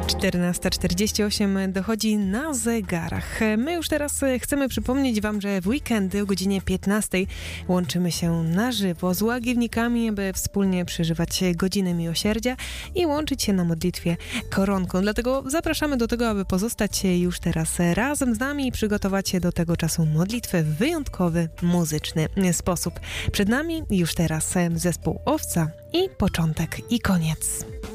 14:48 dochodzi na zegarach. My już teraz chcemy przypomnieć Wam, że w weekendy o godzinie 15 łączymy się na żywo z łagiewnikami, by wspólnie przeżywać godzinę miłosierdzia i łączyć się na modlitwie koronką. Dlatego zapraszamy do tego, aby pozostać już teraz razem z nami i przygotować się do tego czasu modlitwy w wyjątkowy, muzyczny sposób. Przed nami już teraz zespół Owca i początek i koniec.